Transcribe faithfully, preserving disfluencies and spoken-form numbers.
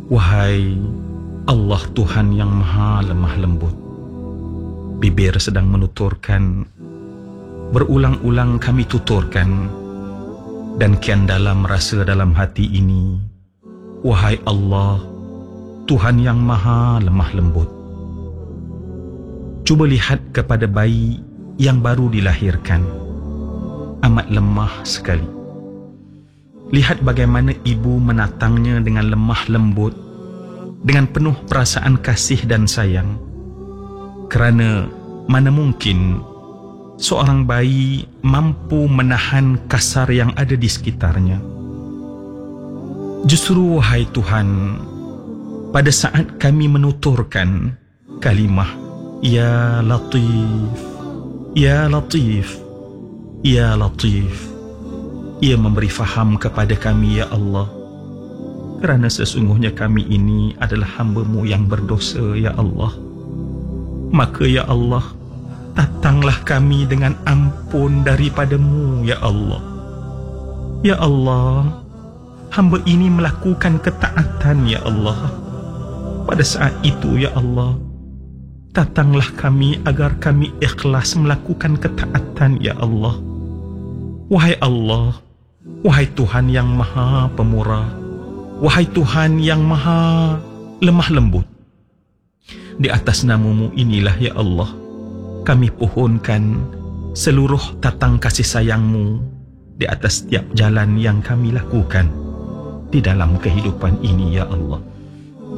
Wahai Allah Tuhan yang maha lemah lembut, bibir sedang menuturkan, berulang-ulang kami tuturkan, dan kian dalam rasa dalam hati ini, wahai Allah Tuhan yang maha lemah lembut. Cuba lihat kepada bayi yang baru dilahirkan, amat lemah sekali. Lihat bagaimana ibu menatangnya dengan lemah lembut, dengan penuh perasaan kasih dan sayang. Kerana mana mungkin seorang bayi mampu menahan kasar yang ada di sekitarnya. Justru wahai Tuhan, pada saat kami menuturkan kalimah Ya Latif, Ya Latif, Ya Latif, ia memberi faham kepada kami, ya Allah, kerana sesungguhnya kami ini adalah hamba-Mu yang berdosa, ya Allah. Maka ya Allah, datanglah kami dengan ampun daripada-Mu, ya Allah. Ya Allah, hamba ini melakukan ketaatan, ya Allah. Pada saat itu, ya Allah, datanglah kami agar kami ikhlas melakukan ketaatan, ya Allah. Wahai Allah, wahai Tuhan yang maha pemurah, wahai Tuhan yang maha lemah lembut, di atas nama-Mu inilah ya Allah, kami pohonkan seluruh tatang kasih sayang-Mu di atas setiap jalan yang kami lakukan di dalam kehidupan ini, ya Allah.